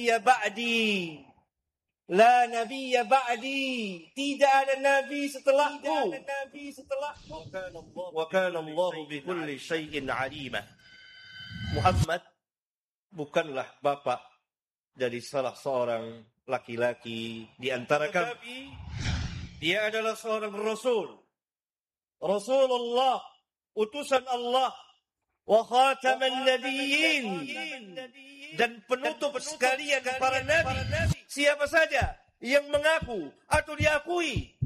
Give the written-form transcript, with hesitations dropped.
nabiyya ba'di. La nabiyya ba'di. Tidak ada nabi setelahku. Wa kana Allahu bi kulli syai'in 'alima. Muhammad bukanlah bapak dari salah seorang laki-laki di antara kami. Dia adalah seorang rasul. Rasulullah, utusan Allah, wa khataman nabiyyin, dan penutup sekalian para nabi. Siapa saja yang mengaku atau diakui